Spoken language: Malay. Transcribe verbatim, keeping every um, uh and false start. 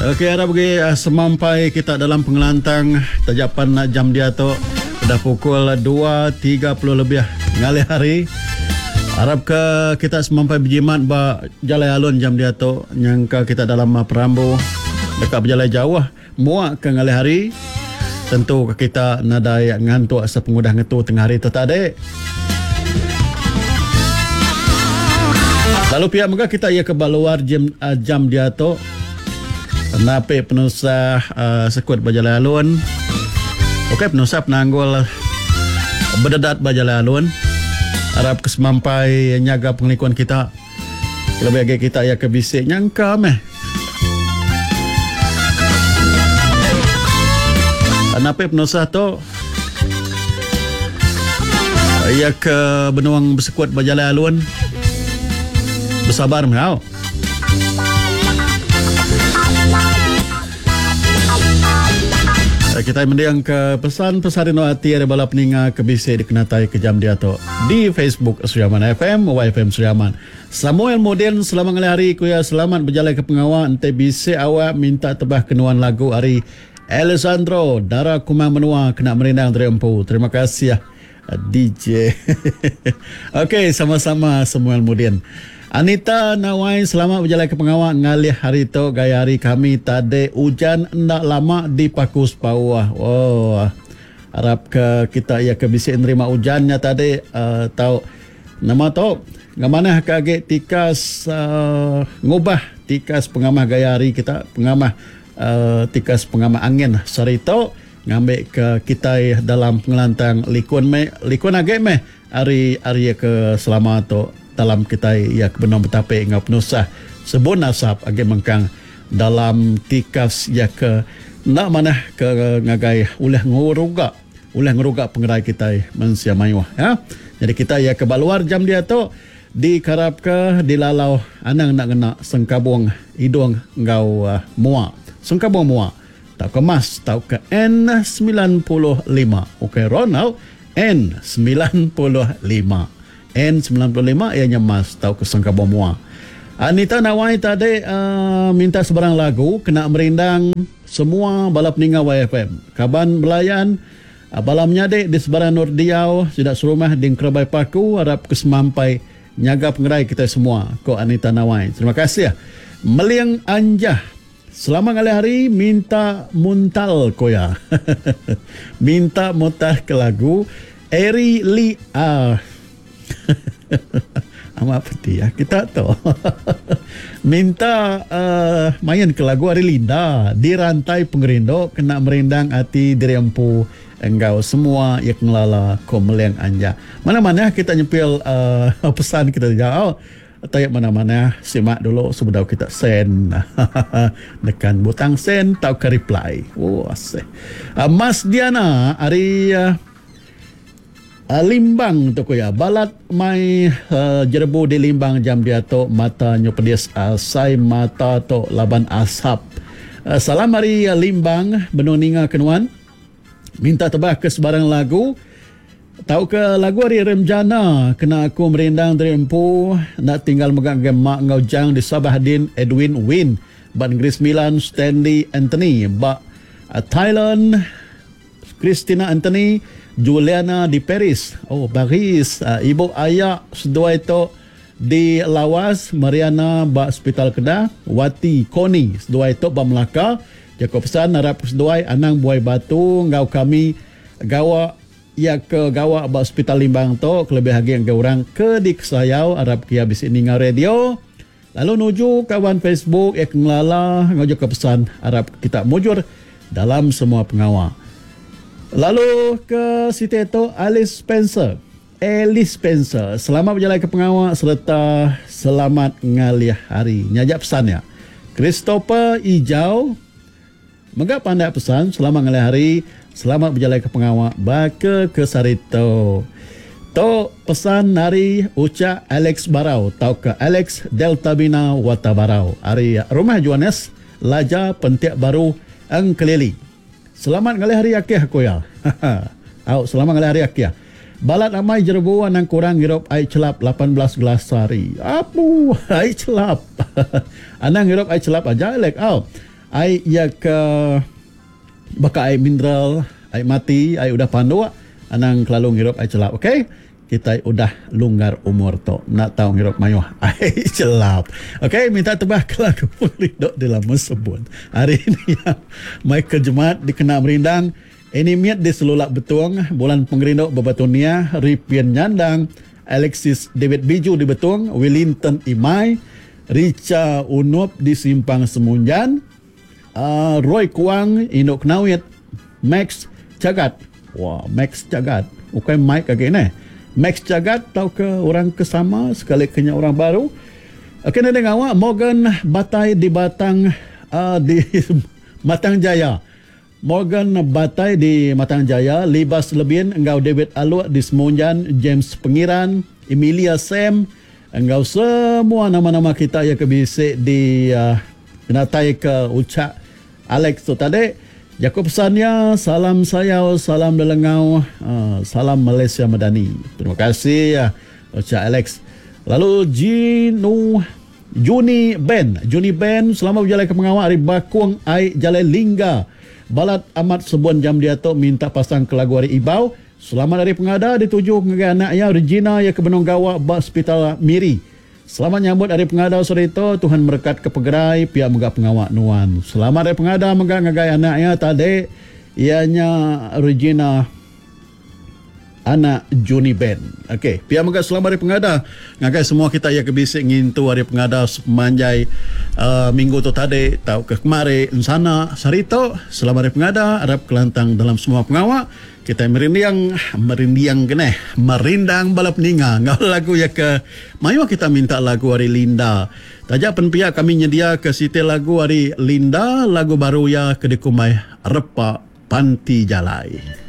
Okey, ada bagi uh, semampai kita dalam pengelantang tajapan jam dia tu dah pukul dua tiga puluh lebih ngalih hari. Harap ke kita semampai berjimat ba jalai alun jam dia tu nyangka kita dalam uh, perambu dekat berjalai jauh muak ke ngalih hari. Tentu ke kita nada yang ngantuk asa pengudah ngetu tengah hari tu tak ada. Lalu pihak mereka kita ia ke baluar jam uh, jam dia tu napi penusah uh, sekut berjalai alun. Okey, penusah penanggul berdedat berjalai alun. Harap kesemampai nyaga penglikuan kita. Lebih lagi kita ia ke bisik nyangka meh. Napi penusah tu ia ke benuang bersekut berjalai alun. Bersabar meh. Kita mendiang ke pesan-pesan Rino Hati ada balap peninga ke bisik dikenatai ke jam dia tu di Facebook Suriaman F M, Y F M Suriaman. Samuel Modern selamat ngali hari kuya selamat berjalan ke pengawal ente bisik awak minta tebah kenuan lagu hari Alessandro Dara Kumang Menua kena merindang dari empu. Terima kasih ya D J. Okey, sama-sama Samuel Modern. Anita Nawai selamat berjalan ke pengawal ngalih hari tu gaya hari kami tadi hujan ndak lama di Pakus Bawah. Oh, harap ke kita ia ke bisik nerima hujannya tadi uh, tahu nama tu ngamana kage tikas uh, ngubah tikas pengamah gaya hari kita pengamah uh, tikas pengamah angin sari tu ngambil ke kita dalam pengelantang likun me likun age me hari hari ke selamat tu dalam kita ia kebenar betape ngau penusah sebun nasab agi mengkang dalam tikas ia ke nak mana ke ngagai ulah nguruga ulah nguruga pengerai kita manusia mayuh ya. Jadi kita ia ke baluar jam dia tu dikarap ke dilalau anang nak kena sengkabung hidung ngau uh, mua sengkabung mua tak kemas tau ke N sembilan puluh lima. Okey Ronald N sembilan puluh lima N sembilan puluh lima ianya mas tahu kesangka bomua. Anita Nawai tadi uh, minta sebarang lagu kena merindang semua balap ninga Y F M. Kaban belayan uh, balam nyade di sebarang Nur Diau sudah serumah di Kerabai Paku harap kesemampai nyaga pengerai kita semua. Ko Anita Nawai. Terima kasih ya. Meliang Anjah selamat ngali hari minta muntal koya. Minta muntah ke lagu Eri Li ah amat peti ya kita tu minta uh, main ke lagu Ari Linda di rantai pengerindo kena merindang hati diri empu engkau semua yang ngelala komeliang anja mana-mana kita nyepil uh, pesan kita jauh tayak mana-mana simak dulu sebelum kita send nekan butang send tau ke reply. Oh asih. Uh, Mas Diana hari uh, Uh, limbang tu ko ya balat mai uh, jerbu di limbang jam dia tu mata nyo pedis uh, sai mata tu laban asap. Uh, salam hari uh, limbang benoninga kenuan minta tebah ke sebarang lagu tahu ke lagu hari Remjana kena aku merindang dari empu nak tinggal megang gemak ngau jang di Sabahadin Edwin Win ban Gris Milan Stanley Anthony ba uh, Thailand Christina Anthony Juliana di Paris. Oh, Paris. Uh, Ibu ayah sedua itu di Lawas, Mariana ba Hospital Kedah, Wati Koni sedua itu ba Melaka. Jaga pesan harap sedua anang buai batu ngau kami gawa ia ke gawa ba Hospital Limbang tu kelebih lagi yang orang ke di Kesayau harap kia bis ini ngau radio. Lalu nuju kawan Facebook yang ngelala ngau jaga pesan harap kita mujur dalam semua pengawal. Lalu ke Siti itu Alice Spencer. Alice Spencer. Selamat berjalan ke pengawal serta selamat ngalih hari. Nyajak pesan ya. Christopher Ijau. Megak pandai pesan. Selamat ngalih hari. Selamat berjalan ke pengawal. Baka ke Sarito. To pesan hari ucap Alex Barau. Tau ke Alex Delta Bina Wata Barau. Hari rumah Johannes. Laja Pentiak Baru Ang Kelili. Selamat ngalih hari akih aku ya. Au, selamat ngalih hari akih. Balat amai jerbu nang kurang hirup air celap lapan belas gelas sehari. Apu, air celap. Anang hirup air celap aja elek. Au. ai ya ke baka ai mineral, ai mati, ai udah pandu anang kelalu ngirup ai celap. Okey. Kita udah longgar umur tu. Nak tahu ngirup mayuh ai celap. Okey, minta tebah ke lagu Pengerindok dalam sebut. Hari ini ya, Michael Jemaat dikena merindang. Ini miat di selulak betung. Bulan Pengerindok bebatunia. Ripian Nyandang. Alexis David Biju di betung. Wellington Imai. Richa Unup di Simpang Semunjan. Uh, Roy Kuang Indok Knawit. Max Cagat. Wah, Max Cagat. Bukan Mike again eh. Max Jagat tahu ke orang kesama sekali kena orang baru. Okey, nak dengar awak Morgan Batai di Batang uh, di Matang Jaya. Morgan Batai di Matang Jaya, Libas Lebien, engkau David Aluk di Semunjan, James Pengiran, Emilia Sam, engkau semua nama-nama kita yang kebisik di uh, kenatai ke ucap Alex tu tadi. Jakub pesannya, salam saya, salam delengau, uh, salam Malaysia Madani. Terima kasih ya, Ucap Alex. Lalu Jinu Juni Ben, Juni Ben, selamat berjalan ke pengawal hari Bakung Ai Jalai Lingga. Balat amat sebuan jam dia tu minta pasang ke lagu hari Ibau. Selamat hari pengada dituju ke anaknya Regina ya ke Benong Gawa Hospital Miri. Selamat nyambut hari pengada sore itu. Tuhan berkat ke pegerai pihak megak pengawak nuan. Selamat hari pengada megak ngagai anaknya tadi. Ianya Regina anak Juni Ben. Okey, pihak megak selamat hari pengada. Ngagai semua kita ya kebisik ngintu hari pengada semanjai uh, minggu tu tadi tau ke kemari insana sarito. Selamat hari pengada harap kelantang dalam semua pengawak. Kita merindiang merindiang kene merindang balap ninga ngau lagu ya ke mayu kita minta lagu hari Linda. Taja penpia kami nyedia ke siti lagu hari Linda lagu baru ya ke dikumai Repa Panti Jalai.